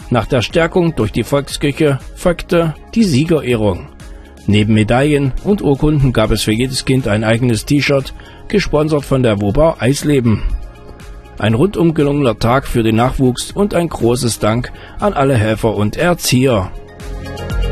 Nach der Stärkung durch die Volksküche folgte die Siegerehrung. Neben Medaillen und Urkunden gab es für jedes Kind ein eigenes T-Shirt, gesponsert von der Wobau Eisleben. Ein rundum gelungener Tag für den Nachwuchs und ein großes Dank an alle Helfer und Erzieher.